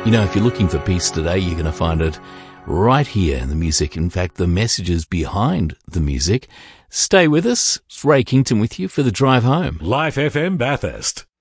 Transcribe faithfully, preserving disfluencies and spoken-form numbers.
You know, if you're looking for peace today, you're going to find it right here in the music. In fact, the messages behind the music. Stay with us. It's Ray Kington with you for the drive home. Life F M Bathurst.